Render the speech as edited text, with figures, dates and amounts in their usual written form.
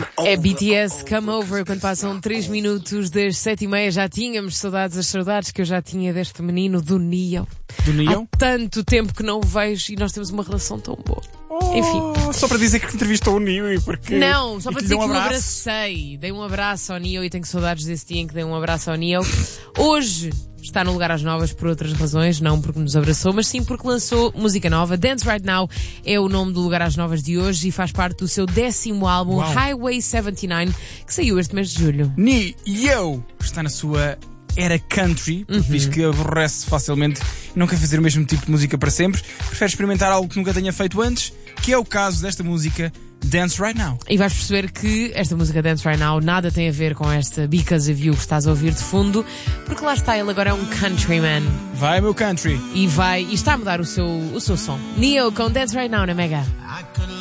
É BTS Come Over, quando passam 3 minutos das 7h30. Já tínhamos saudades, as saudades que eu já tinha deste menino, do Neo. Do Neo? Há tanto tempo que não o vejo e nós temos uma relação tão boa. Enfim. Só para dizer que entrevistou o Neo e porque... Não, só para dizer que o abraço. abracei. Dei um abraço ao Neo e tenho saudades desse dia em que dei um abraço ao Neo. Hoje está no Lugar às Novas por outras razões, não porque nos abraçou, mas sim porque lançou música nova. Dance Right Now é o nome do Lugar às Novas de hoje e faz parte do seu 10º álbum, Uau. Highway 79, que saiu este mês de julho. Neo está na sua era country, porque diz que aborrece facilmente e não quer fazer o mesmo tipo de música para sempre. Prefere experimentar algo que nunca tenha feito antes, que é o caso desta música Dance Right Now. E vais perceber que esta música Dance Right Now nada tem a ver com esta Because of You que estás a ouvir de fundo, porque lá está, ele agora é um countryman. Vai, meu country. E está a mudar o seu som. Neo com Dance Right Now na Mega.